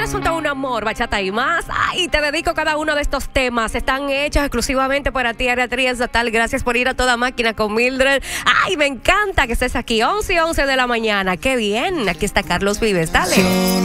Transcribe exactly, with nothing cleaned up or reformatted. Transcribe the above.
Vives junto a un amor, bachata y más. Ay, te dedico cada uno de estos temas. Están hechos exclusivamente para ti, Área Trías Natal. Gracias por ir a toda máquina con Mildred. Ay, me encanta que estés aquí. once y once de la mañana. Qué bien. Aquí está Carlos Vives. Dale.